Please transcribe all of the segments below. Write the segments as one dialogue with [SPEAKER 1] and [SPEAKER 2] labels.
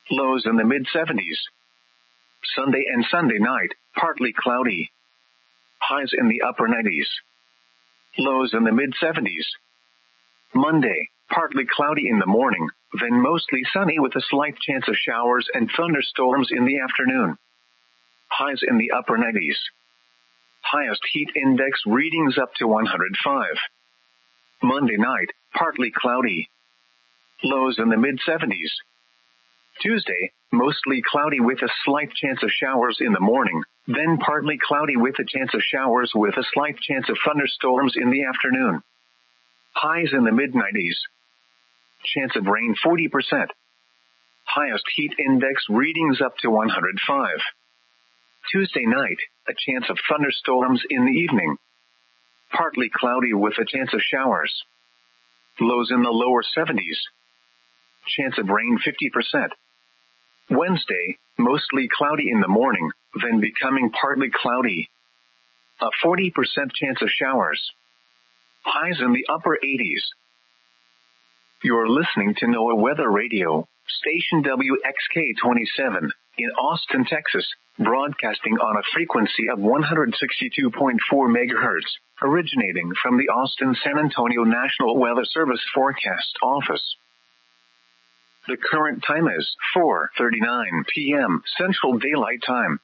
[SPEAKER 1] Lows in the mid-70s. Sunday and Sunday night, partly cloudy. Highs in the upper 90s. Lows in the mid-70s. Monday, partly cloudy in the morning, then mostly sunny with a slight chance of showers and thunderstorms in the afternoon. Highs in the upper 90s. Highest heat index readings up to 105. Monday night, partly cloudy. Lows in the mid-70s. Tuesday, mostly cloudy with a slight chance of showers in the morning, then partly cloudy with a chance of showers with a slight chance of thunderstorms in the afternoon. Highs in the mid-90s. Chance of rain 40%. Highest heat index readings up to 105. Tuesday night, a chance of thunderstorms in the evening. Partly cloudy with a chance of showers. Lows in the lower 70s. Chance of rain 50%. Wednesday, mostly cloudy in the morning, then becoming partly cloudy. A 40% chance of showers. Highs in the upper 80s. You're listening to NOAA Weather Radio, station WXK-27, in Austin, Texas, broadcasting on a frequency of 162.4 MHz, originating from the Austin-San Antonio National Weather Service Forecast Office. The current time is 4:39 p.m. Central Daylight Time.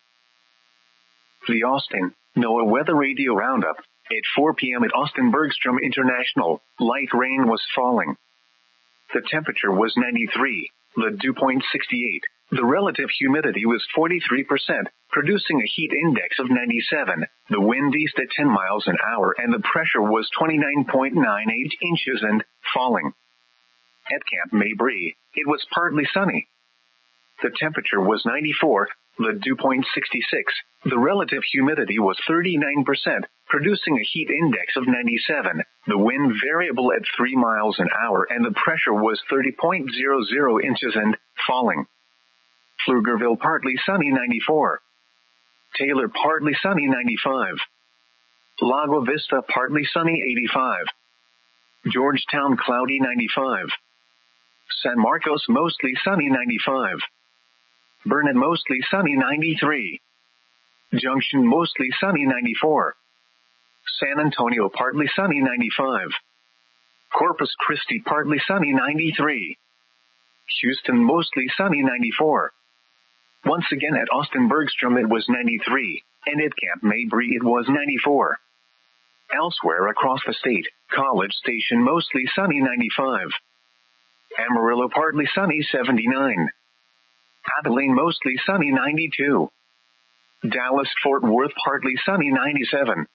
[SPEAKER 1] The Austin NOAA Weather Radio Roundup. At 4 p.m. at Austin Bergstrom International, light rain was falling. The temperature was 93, the dew point 68. The relative humidity was 43%, producing a heat index of 97. The wind east at 10 miles an hour and the pressure was 29.98 inches and falling. At Camp Mabry, it was partly sunny. The temperature was 94, the dew point 66. The relative humidity was 39%, producing a heat index of 97. The wind variable at 3 miles an hour and the pressure was 30.00 inches and falling. Pflugerville partly sunny 94. Taylor partly sunny 95. Lago Vista partly sunny 85. Georgetown cloudy 95. San Marcos mostly sunny 95. Burnet mostly sunny 93. Junction mostly sunny 94. San Antonio partly sunny 95. Corpus Christi partly sunny 93. Houston mostly sunny 94. Once again at Austin Bergstrom it was 93, and at Camp Mabry it was 94. Elsewhere across the state, College Station mostly sunny 95. Amarillo partly sunny 79. Abilene mostly sunny 92. Dallas Fort Worth partly sunny 97.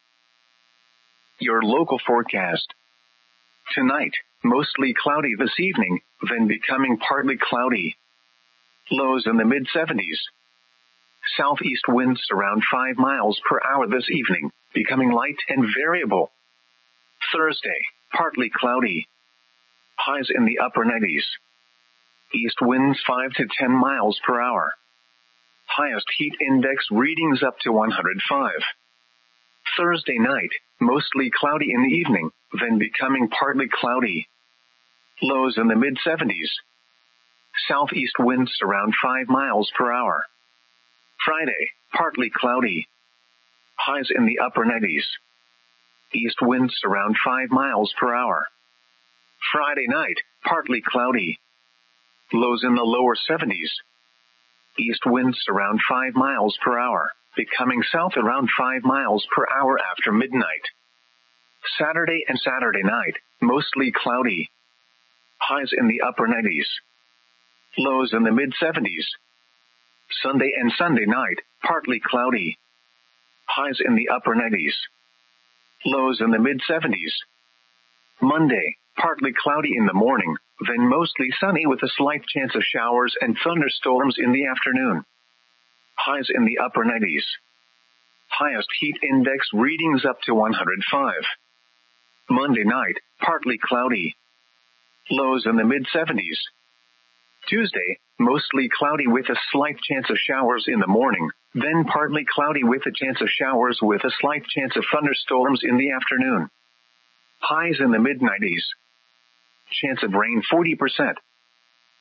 [SPEAKER 1] Your local forecast. Tonight, mostly cloudy this evening, then becoming partly cloudy. Lows in the mid-70s. Southeast winds around 5 miles per hour this evening, becoming light and variable. Thursday, partly cloudy. Highs in the upper 90s. East winds 5 to 10 miles per hour. Highest heat index readings up to 105. Thursday night, mostly cloudy in the evening, then becoming partly cloudy. Lows in the mid-70s. Southeast winds around 5 miles per hour. Friday, partly cloudy. Highs in the upper 90s. East winds around 5 miles per hour. Friday night, partly cloudy. Lows in the lower 70s. East winds around 5 miles per hour, becoming south around 5 miles per hour after midnight. Saturday and Saturday night, mostly cloudy. Highs in the upper 90s. Lows in the mid-70s. Sunday and Sunday night, partly cloudy. Highs in the upper 90s. Lows in the mid-70s. Monday, partly cloudy in the morning, then mostly sunny with a slight chance of showers and thunderstorms in the afternoon. Highs in the upper 90s. Highest heat index readings up to 105. Monday night, partly cloudy. Lows in the mid-70s. Tuesday, mostly cloudy with a slight chance of showers in the morning, then partly cloudy with a chance of showers with a slight chance of thunderstorms in the afternoon. Highs in the mid-90s. Chance of rain 40%.